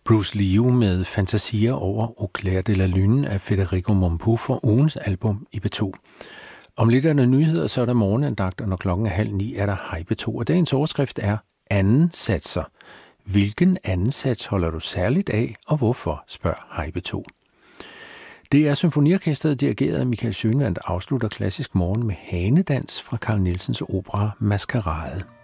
Bruce Leo med Fantasier over Au clair de la lune af Federico Mompou for ugens album i P2. Om lidt er der nyheder, så er der morgenandagt, og når klokken er 8:30 er der Hej P2, og dagens overskrift er anden satser. Hvilken anden sats holder du særligt af, og hvorfor, spørger Hej P2. Det er Symfoniorkestret dirigeret af Michael Schønwandt, afslutter Klassisk Morgen med Hanedans fra Carl Nielsens opera Maskerade.